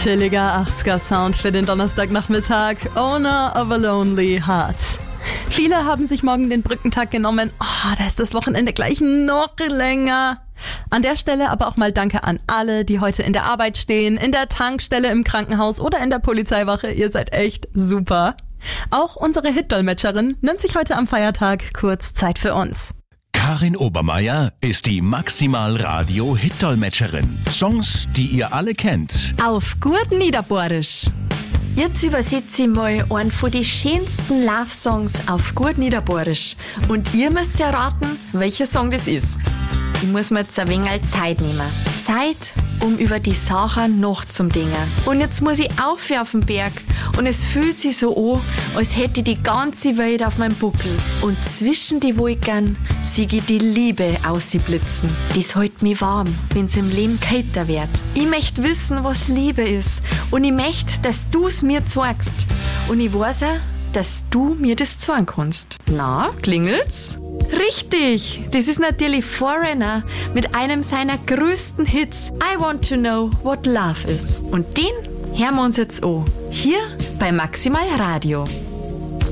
Chilliger 80er-Sound für den Donnerstagnachmittag. Owner of a Lonely Heart. Viele haben sich morgen den Brückentag genommen. Da ist das Wochenende gleich noch länger. An der Stelle aber auch mal Danke an alle, die heute in der Arbeit stehen, in der Tankstelle, im Krankenhaus oder in der Polizeiwache. Ihr seid echt super. Auch unsere Hitdolmetscherin nimmt sich heute am Feiertag kurz Zeit für uns. Karin Obermeier ist die Maximal-Radio-Hitdolmetscherin. Songs, die ihr alle kennt. Auf gut Niederbohrisch. Jetzt übersetze ich mal einen von den schönsten Love-Songs auf gut Niederbohrisch. Und ihr müsst erraten, welcher Song das ist. Ich muss mir jetzt ein wenig Zeit nehmen. Zeit, um über die Sache nachzudenken. Und jetzt muss ich auf den Berg. Und es fühlt sich so an, als hätte ich die ganze Welt auf meinem Buckel. Und zwischen die Wolken sehe ich die Liebe ausblitzen. Das hält mich warm, wenn's im Leben kälter wird. Ich möchte wissen, was Liebe ist. Und ich möchte, dass du's mir zeigst. Und ich weiß auch, dass du mir das zeigen kannst. Na, klingelt's? Richtig, das ist natürlich Foreigner mit einem seiner größten Hits, I Want to Know What Love Is. Und den hören wir uns jetzt an, hier bei Maximal Radio.